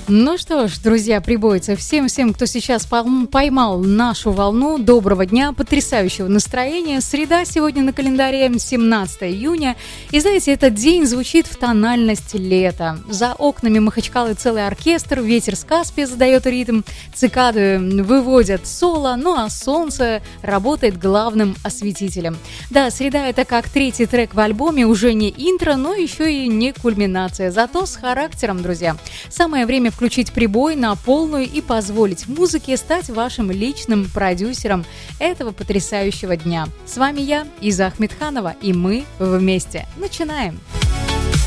Ну что ж, друзья, прибойцы, всем, кто сейчас поймал нашу волну, доброго дня, потрясающего настроения. Среда сегодня на календаре 17 июня. И знаете, этот день звучит в тональность лета. За окнами Махачкалы целый оркестр, ветер с Каспия задает ритм, цикады выводят соло, ну а солнце работает главным осветителем. Да, среда — это как третий трек в альбоме, уже не интро, но еще и не кульминация, зато с характером, друзья. Самое время включить прибой на полную и позволить музыке стать вашим личным продюсером этого потрясающего дня. С вами я, Иза Ахмедханова, и мы вместе. Начинаем!